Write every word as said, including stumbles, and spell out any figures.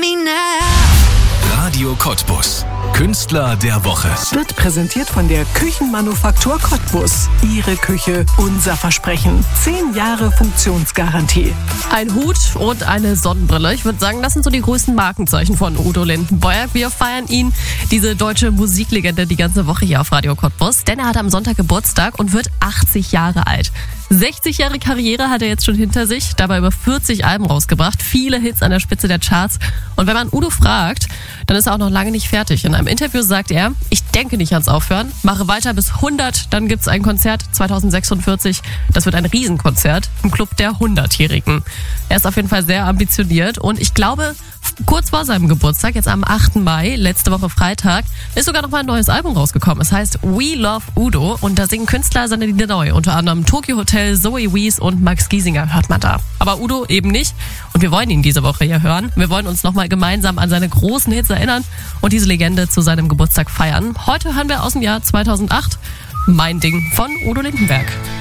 me now. Radio Cottbus. Künstler der Woche. Wird präsentiert von der Küchenmanufaktur Cottbus. Ihre Küche, unser Versprechen. Zehn Jahre Funktionsgarantie. Ein Hut und eine Sonnenbrille. Ich würde sagen, das sind so die größten Markenzeichen von Udo Lindenberg. Wir feiern ihn, diese deutsche Musiklegende, die ganze Woche hier auf Radio Cottbus. Denn er hat am Sonntag Geburtstag und wird achtzig Jahre alt. sechzig Jahre Karriere hat er jetzt schon hinter sich, dabei über vierzig Alben rausgebracht, viele Hits an der Spitze der Charts. Und wenn man Udo fragt, dann ist er auch noch lange nicht fertig. In einem Interview sagt er, ich denke nicht ans Aufhören, mache weiter bis hundert, dann gibt's ein Konzert zweitausendsechsundvierzig. Das wird ein Riesenkonzert im Club der hundertjährigen. Er ist auf jeden Fall sehr ambitioniert und ich glaube, kurz vor seinem Geburtstag, jetzt am achten Mai, letzte Woche Freitag, ist sogar noch mal ein neues Album rausgekommen. Es heißt We Love Udo und da singen Künstler seine Lieder neu. Unter anderem Tokyo Hotel, Zoe Wees und Max Giesinger hört man da. Aber Udo eben nicht und wir wollen ihn diese Woche hier hören. Wir wollen uns nochmal gemeinsam an seine großen Hits erinnern und diese Legende zu seinem Geburtstag feiern. Heute hören wir aus dem Jahr zweitausendacht Mein Ding von Udo Lindenberg.